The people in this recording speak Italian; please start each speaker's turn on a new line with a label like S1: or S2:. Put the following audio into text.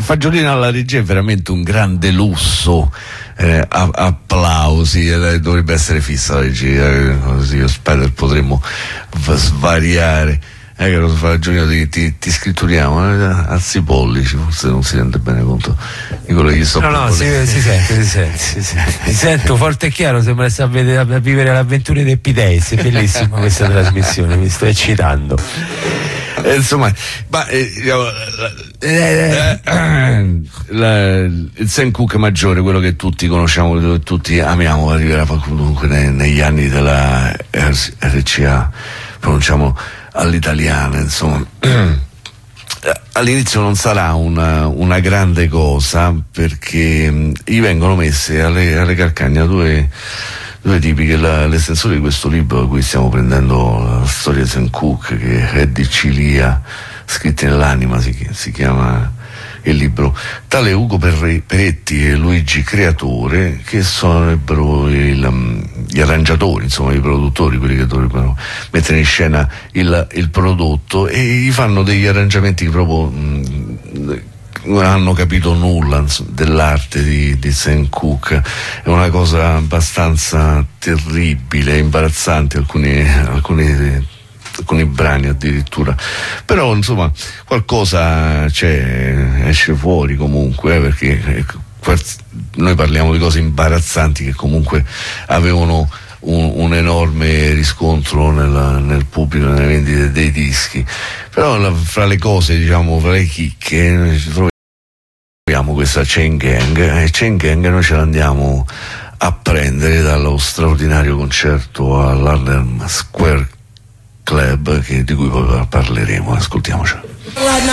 S1: Fagiolino alla regia è veramente un grande lusso, applausi, dovrebbe essere fissa la regia, così io spero che potremmo svariare. Fagiolino, ti scritturiamo alzi i pollici, forse non si rende bene conto di quello che gli sto
S2: no, si sente. Mi sento forte e chiaro, sembra stare a vivere l'avventura dei P-Days. È bellissima questa trasmissione, mi sto eccitando.
S1: Insomma, il Sam Cooke maggiore, quello che tutti conosciamo, che tutti amiamo, arriverà comunque negli anni della RCA, pronunciamo all'italiana, insomma. All'inizio non sarà una grande cosa, perché gli vengono messe alle calcagna due tipi, che l'estensore di questo libro da cui stiamo prendendo la storia di Sam Cooke, che è di Cilia, scritti nell'anima, si chiama il libro. Tale Ugo Peretti e Luigi Creatore, che sarebbero gli arrangiatori, insomma i produttori, quelli che dovrebbero mettere in scena il prodotto, e gli fanno degli arrangiamenti che proprio non hanno capito nulla dell'arte di Sam Cooke. È una cosa abbastanza terribile, imbarazzante, alcuni brani addirittura, però insomma qualcosa esce fuori comunque, perché noi parliamo di cose imbarazzanti che comunque avevano un enorme riscontro nel pubblico, nelle vendite dei dischi. Però fra le cose, diciamo, fra le chicche, ci troviamo questa Chain Gang, e Chain Gang noi ce l'andiamo a prendere dallo straordinario concerto all'Harlem Square Club, di cui poi parleremo. Ascoltiamocelo.